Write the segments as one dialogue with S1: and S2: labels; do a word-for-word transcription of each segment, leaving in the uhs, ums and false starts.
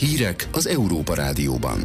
S1: Hírek az Európa Rádióban.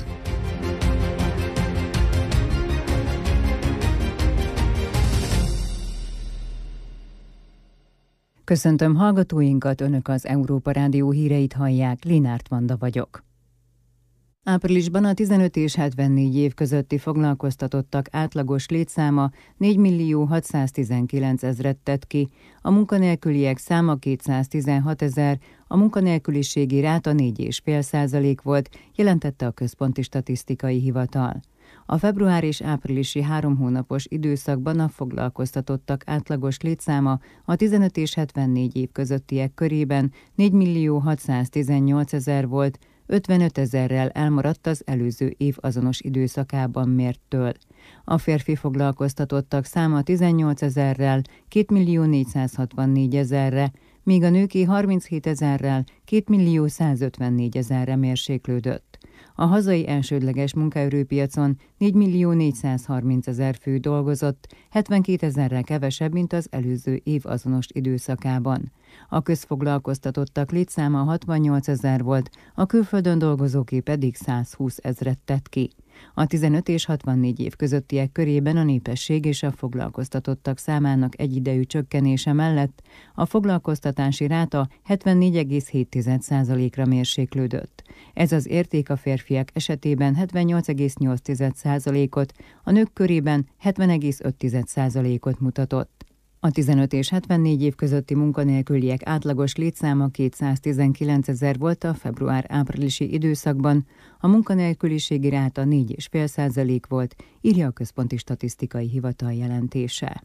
S2: Köszöntöm hallgatóinkat, Önök az Európa Rádió híreit hallják, Linárt Vanda vagyok. Áprilisban a tizenöt és hetvennégy év közötti foglalkoztatottak átlagos létszáma négymillió hatszáztizenkilencezret tett ki, a munkanélküliek száma kétszáztizenhatezer, a munkanélküliségi ráta négy egész öt százalék volt, jelentette a Központi Statisztikai Hivatal. A február és áprilisi három hónapos időszakban a foglalkoztatottak átlagos létszáma a tizenöt és hetvennégy év közöttiek körében négymillió hatszáztizennyolcezer volt, ötvenötezerrel elmaradt az előző év azonos időszakában mérttől. A férfi foglalkoztatottak száma tizennyolcezerrel kétmillió négyszázhatvannégyezer-re, míg a nőké harminchétezerrel kétmillió százötvennnégyezerre mérséklődött. A hazai elsődleges munkaerőpiacon négymillió négyszázharmincezer fő dolgozott, hetvenkétezerrel kevesebb, mint az előző év azonos időszakában. A közfoglalkoztatottak létszáma hatvannyolcezer volt, a külföldön dolgozóké pedig százhúszezret tett ki. A tizenöt és hatvannégy év közöttiek körében a népesség és a foglalkoztatottak számának egyidejű csökkenése mellett a foglalkoztatási ráta hetvennégy egész hét százalékra mérséklődött. Ez az érték a férfiak esetében hetvennyolc egész nyolc százalékot, a nők körében hetven egész öt százalékot mutatott. A tizenöt és hetvennégy év közötti munkanélküliek átlagos létszáma kétszáztizenkilencezer volt a február-áprilisi időszakban, a munkanélküliségi ráta négy egész öt százalék volt, írja a Központi Statisztikai Hivatal jelentése.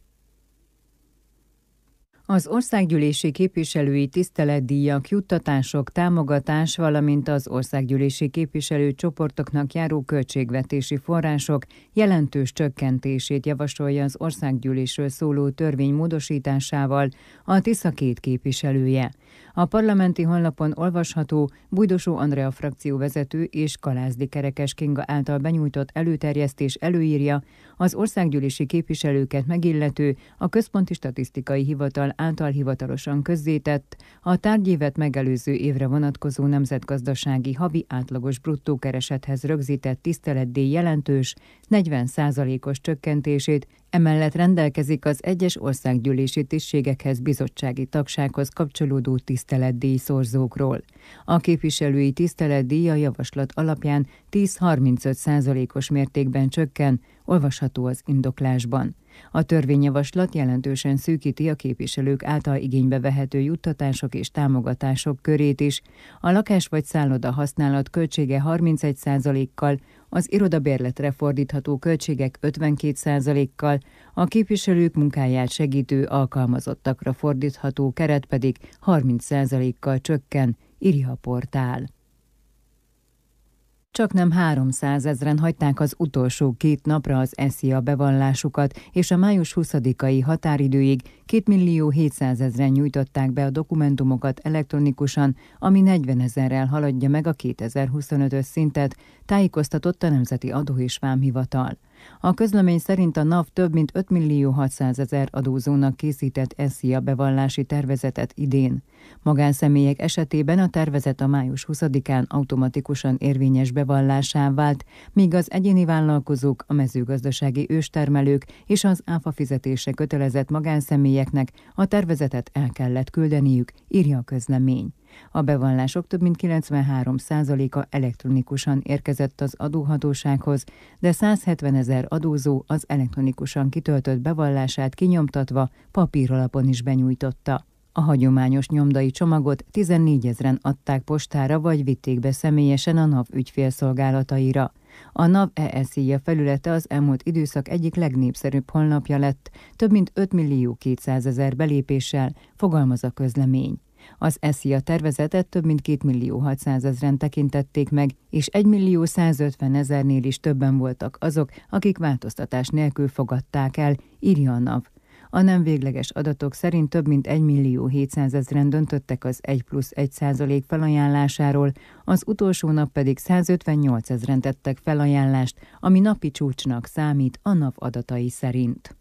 S2: Az országgyűlési képviselői tiszteletdíjak, juttatások, támogatás, valamint az országgyűlési képviselőcsoportoknak járó költségvetési források jelentős csökkentését javasolja az országgyűlésről szóló törvény módosításával a Tisza két képviselője. A parlamenti honlapon olvasható Bujdosó Andrea frakcióvezető és Kalázdi Kerekes Kinga által benyújtott előterjesztés előírja, az országgyűlési képviselőket megillető, a Központi Statisztikai Hivatal által hivatalosan közzétett, a tárgyévet megelőző évre vonatkozó nemzetgazdasági havi átlagos bruttó keresethez rögzített tiszteletdíj jelentős, negyven százalékos csökkentését, emellett rendelkezik az egyes országgyűlési tisztségekhez, bizottsági tagsághoz kapcsolódó tiszteletdíj szorzókról. A képviselői tiszteletdíj a javaslat alapján tíz-harmincöt százalékos mértékben csökken, olvasható az indoklásban. A törvényjavaslat jelentősen szűkíti a képviselők által igénybe vehető juttatások és támogatások körét is. A lakás vagy szálloda használat költsége harmincegy százalékkal, az irodabérletre fordítható költségek ötvenkét százalékkal, a képviselők munkáját segítő alkalmazottakra fordítható keret pedig harminc százalékkal csökken, írja a portál. Csaknem háromszázezren hagyták az utolsó két napra az e szé i á bevallásukat, és a május huszadikai határidőig kétmillió hétszázezren nyújtották be a dokumentumokat elektronikusan, ami negyvenezerrel haladja meg a kétezer-huszonötös szintet, tájékoztatott a Nemzeti Adó és Vámhivatal. A közlemény szerint a NAV több mint ötmillió hatszázezer adózónak készített e szé i á bevallási tervezetet idén. Magánszemélyek esetében a tervezet a május huszadikán automatikusan érvényes bevallásá vált, míg az egyéni vállalkozók, a mezőgazdasági őstermelők és az áfa fizetése kötelezett magánszemélyeknek a tervezetet el kellett küldeniük, írja a közlemény. A bevallások több mint kilencvenhárom százaléka elektronikusan érkezett az adóhatósághoz, de százhetvenezer adózó az elektronikusan kitöltött bevallását kinyomtatva papíralapon is benyújtotta. A hagyományos nyomdai csomagot tizennégyezren adták postára vagy vitték be személyesen a NAV ügyfélszolgálataira. A NAV e szé i á felülete az elmúlt időszak egyik legnépszerűbb honlapja lett, több mint ötmillió kétszázezer belépéssel, fogalmaz a közlemény. Az e szé i á tervezetet több mint kétmillió hatszázezren tekintették meg, és egymillió százötvenezernél is többen voltak azok, akik változtatás nélkül fogadták el, írja a NAV. A nem végleges adatok szerint több mint egymillió hétszázezren döntöttek az egy plusz egy százalék felajánlásáról, az utolsó nap pedig százötvennyolcezren tettek felajánlást, ami napi csúcsnak számít a NAV adatai szerint.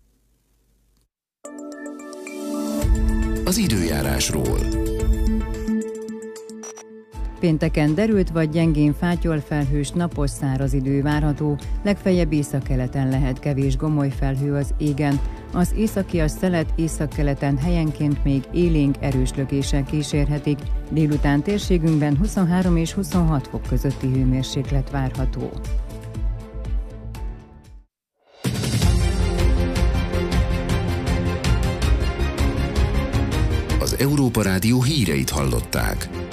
S1: Az időjárásról.
S2: Pénteken derült vagy gyengén fátyolfelhős, napos száraz idő várható, legfeljebb északkeleten lehet kevés gomoly felhő az égen. Az északias szelet északkeleten helyenként még élénk erős lökések kísérhetik, délután térségünkben huszonhárom és huszonhat fok közötti hőmérséklet várható.
S1: Az Európa Rádió híreit hallották.